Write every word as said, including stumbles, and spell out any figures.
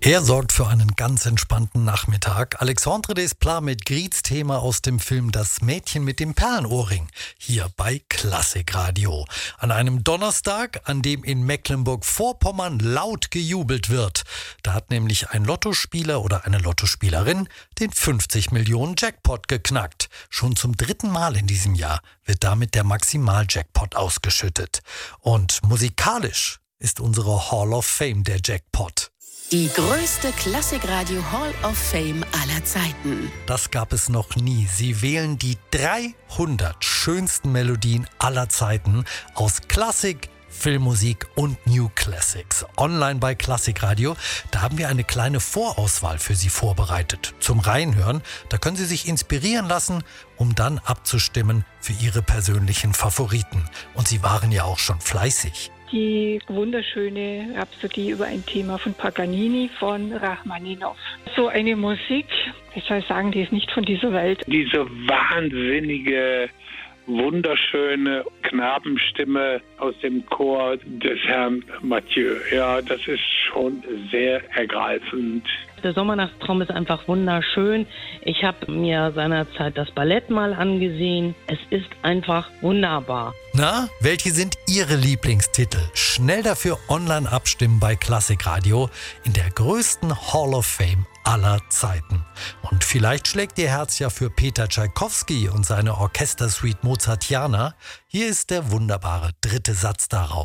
Er sorgt für einen ganz entspannten Nachmittag. Alexandre Desplat mit Griez-Thema aus dem Film Das Mädchen mit dem Perlenohrring. Hier bei Klassikradio. An einem Donnerstag, an dem in Mecklenburg-Vorpommern laut gejubelt wird. Da hat nämlich ein Lottospieler oder eine Lottospielerin den fünfzig Millionen Jackpot geknackt. Schon zum dritten Mal in diesem Jahr wird damit der Maximal-Jackpot ausgeschüttet. Und musikalisch ist unsere Hall of Fame der Jackpot. Die größte Klassikradio Hall of Fame aller Zeiten. Das gab es noch nie. Sie wählen die dreihundert schönsten Melodien aller Zeiten aus Klassik, Filmmusik und New Classics. Online bei Klassikradio, da haben wir eine kleine Vorauswahl für Sie vorbereitet. Zum Reinhören, da können Sie sich inspirieren lassen, um dann abzustimmen für Ihre persönlichen Favoriten. Und Sie waren ja auch schon fleißig. Die wunderschöne Rhapsodie über ein Thema von Paganini von Rachmaninow. So eine Musik, ich soll sagen, die ist nicht von dieser Welt. Diese wahnsinnige, wunderschöne Knabenstimme aus dem Chor des Herrn Mathieu. Ja, das ist schon sehr ergreifend. Der Sommernachtstraum ist einfach wunderschön. Ich habe mir seinerzeit das Ballett mal angesehen. Es ist einfach wunderbar. Na, welche sind Ihre Lieblingstitel? Schnell dafür online abstimmen bei Klassikradio in der größten Hall of Fame aller Zeiten. Und vielleicht schlägt Ihr Herz ja für Peter Tschaikowski und seine Orchestersuite Mozartiana. Hier ist der wunderbare dritte Satz daraus.